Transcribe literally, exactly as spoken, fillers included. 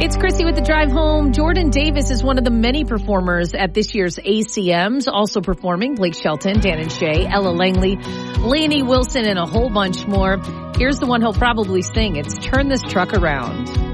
It's Chrissy with the drive home. Jordan Davis is one of the many performers at this year's A C Ms. Also performing Blake Shelton, Dan and Shay, Ella Langley, Lainey Wilson, and a whole bunch more. Here's the one he'll probably sing. It's Turn This Truck Around.